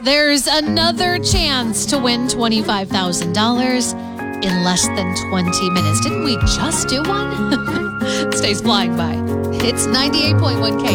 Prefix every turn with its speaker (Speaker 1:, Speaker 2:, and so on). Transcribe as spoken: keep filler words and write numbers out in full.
Speaker 1: There's another chance to win twenty-five thousand dollars in less than twenty minutes. Didn't we just do one? Stays flying by. It's ninety-eight point one K.